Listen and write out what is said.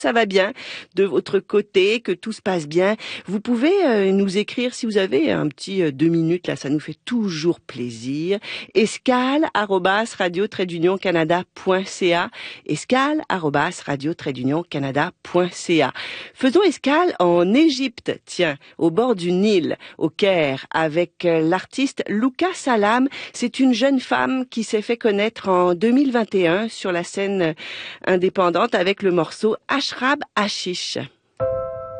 ça va bien de votre côté, que tout se passe bien. Vous pouvez nous écrire si vous avez un petit 2 minutes, là, ça nous fait toujours plaisir. escale@radio-canada.ca escale@radio-canada.ca. Faisons escale en Égypte, tiens, au bord du Nil, au Caire, avec l'artiste Louka Salam. C'est une jeune femme qui s'est fait connaître en 2021 sur la scène indépendante avec le morceau Ashrab Hashish.